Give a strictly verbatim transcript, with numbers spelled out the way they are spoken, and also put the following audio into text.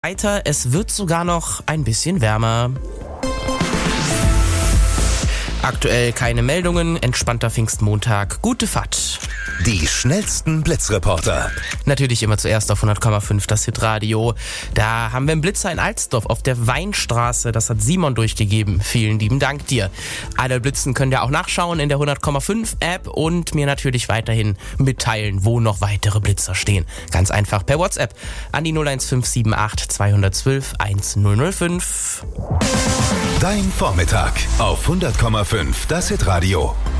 Weiter, es wird sogar noch ein bisschen wärmer. Aktuell keine Meldungen, entspannter Pfingstmontag, gute Fahrt. Die schnellsten Blitzreporter. Natürlich immer zuerst auf hundert Komma fünf das Hitradio. Da haben wir einen Blitzer in Alsdorf auf der Weinstraße. Das hat Simon durchgegeben. Vielen lieben Dank dir. Alle Blitzen könnt ihr auch nachschauen in der hundert Komma fünf App und mir natürlich weiterhin mitteilen, wo noch weitere Blitzer stehen. Ganz einfach per WhatsApp an die null eins fünf sieben acht zwei eins zwei eins null null fünf. Dein Vormittag auf hundert Komma fünf das Hitradio.